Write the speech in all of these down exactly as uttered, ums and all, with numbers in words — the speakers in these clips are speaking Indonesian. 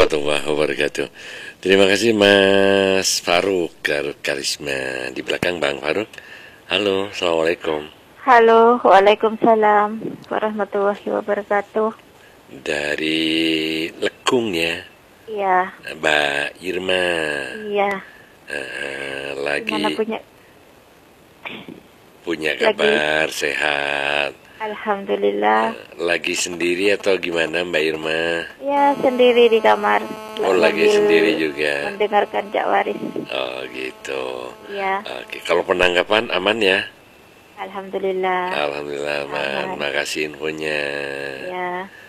warahmatullahi wabarakatuh. Terima kasih Mas Faruk Garut Karisma. Di belakang Bang Faruk. Halo, Assalamualaikum. Halo, waalaikumsalam warahmatullahi wabarakatuh. Dari Lekung ya, Iya, Mbak Irma. iya. Eh, lagi Gimana punya? punya Lagi. kabar sehat. Alhamdulillah. Lagi sendiri atau gimana Mbak Irma? Ya, sendiri di kamar. Oh, lagi Sambil sendiri juga. mendengarkan Cak Waris. Oh gitu. Ya, Oke, kalau penanggapan aman ya? alhamdulillah. Alhamdulillah aman. Aman. Makasih infonya. Ya,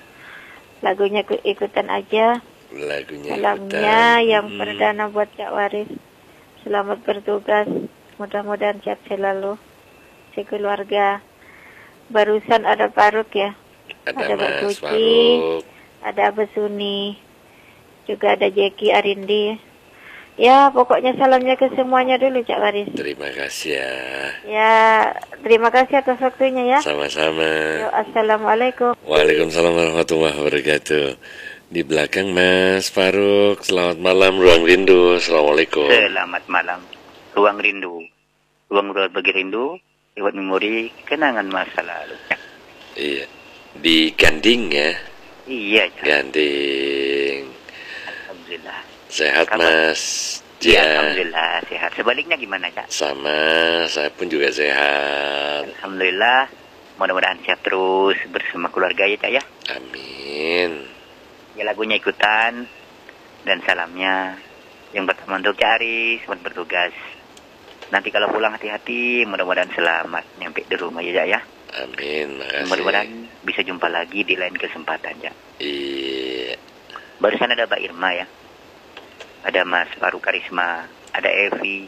lagunya ku- ikutan aja. Lagunya Salamnya ikutan. yang Hmm. perdana buat Cak Waris. Selamat bertugas. Mudah-mudahan sehat selalu. Sekeluarga. Barusan ada Faruk ya. Ada Ada Mbak Mas Suci. Faruk. Ada Abah Suni, juga ada Jeki Arindi. Ya, pokoknya salamnya ke semuanya dulu, Cak Waris. Terima kasih ya. Ya, terima kasih atas waktunya ya. Sama-sama. Yo, assalamualaikum. Waalaikumsalam warahmatullahi wabarakatuh. Di belakang Mas Faruk. Selamat malam Ruang Rindu. Assalamualaikum. Selamat malam, Ruang Rindu. Ruang berbagi rindu, lewat memori kenangan masa lalu. Iya. Di Ganding ya. Iya, Cak. Ganding. Alhamdulillah. Sehat Kabar? Mas. Iya, Ya. Alhamdulillah sehat. Sebaliknya gimana, Cak? Sama, saya pun juga sehat. Alhamdulillah. Mudah-mudahan sehat terus bersama keluarga ya, Cak ya. Amin. Ya, lagunya ikutan dan salamnya yang pertama untuk Cak Aris, selamat bertugas. Nanti kalau pulang hati-hati, mudah-mudahan selamat nyampe di rumah ya, Cak ya. Amin. Makasih. Mudah-mudahan bisa jumpa lagi di lain kesempatan, Cak. Iya. Barusan ada Mbak Irma ya. Ada Mas Faruk Karisma, ada Evi,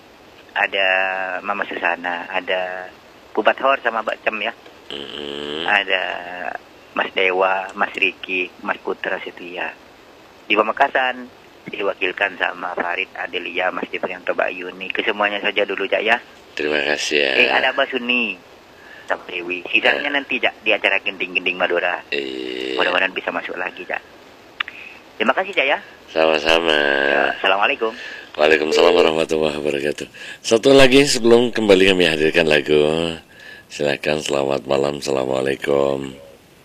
ada Mama Susana, ada Bubat Hor sama Mbak Cem ya. Mm-mm. Ada Mas Dewa, Mas Riki, Mas Putra Setia. Di Pamekasan diwakilkan sama Farid, Adelia, Mas Deprianto, Mbak Yuni. Kesemuanya saja dulu, Cak ya. Terima kasih ya. Eh, ada Mbak Suni sama Dewi. Sisanya nanti, Cak, di acara Gending-Gending Madura. Iya. Mudah-mudahan bisa masuk lagi, Cak. Terima kasih, Cak ya. Sama-sama. Ya, Assalamualaikum. Waalaikumsalam warahmatullahi wabarakatuh. Satu lagi sebelum kembali kami hadirkan lagu. Silakan, selamat malam. Assalamualaikum.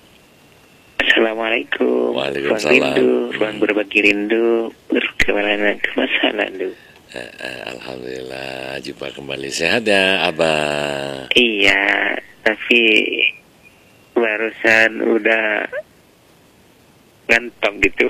Assalamualaikum. Waalaikumsalam. Ruang rindu, ruang berbagi rindu, berkemana ke masa lalu. Eh, eh, Alhamdulillah, jumpa kembali. Sehat ya, Abah? Iya, tapi barusan udah ngantok gitu.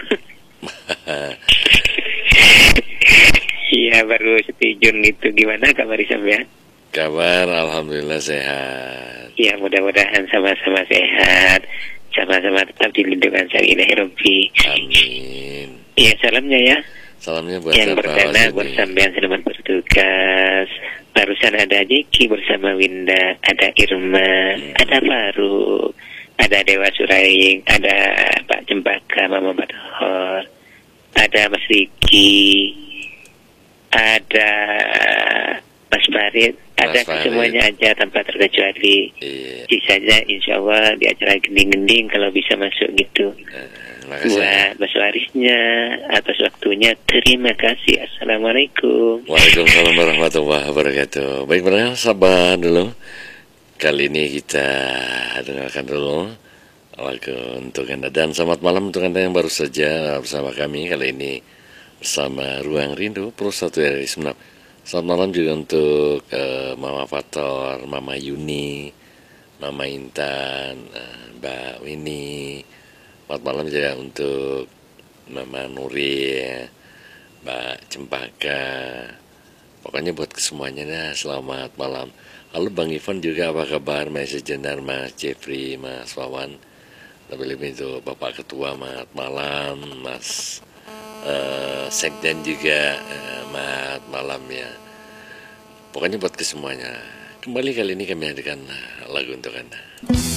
Iya, baru setijun gitu. Gimana kabar sampean? Kabar, Alhamdulillah sehat. Iya, mudah-mudahan sama-sama sehat. Sama-sama tetap dilindungi dari ilahi Rabbi. Amin. Iya, salamnya ya. Salamnya buat Yang siapa? pertama Wasidi? buat sampean selamat bertugas. Barusan ada Jeki bersama Winda, ada Irma, Hmm. ada Faruk, ada Dewa Suraing, ada Pak Cempaka, Mama Bathor, ada Mas Riki, ada Mas Farid, ada Farid. semuanya aja tanpa terkecuali. Iya. Sisanya insya Allah di acara gending-gending kalau bisa masuk gitu. Eh, makasih. Buat Mas Warisnya atas waktunya, terima kasih. Assalamualaikum. Waalaikumsalam warahmatullahi wabarakatuh. Baik, benar, sabar dulu. Kali ini kita dengarkan dulu lagu untuk Anda. Dan selamat malam untuk Anda yang baru saja bersama kami kali ini bersama Ruang Rindu Pro satu dari Semenap. Selamat malam juga untuk uh, Mama Fator, Mama Yuni, Mama Intan, uh, Mbak Winnie. Selamat malam juga untuk Mama Nuri, Mbak Cempaka. Pokoknya buat kesemuanya dah, selamat malam. Lalu Bang Ivan juga apa kabar? Mas Jenar, Mas Jeffrey, Mas Wawan. Lebih-lebih itu Bapak Ketua, selamat malam. Mas uh, Sekden juga, uh, selamat malam ya. Pokoknya buat kesemuanya. Kembali kali ini kami hadirkan lagu untuk Anda.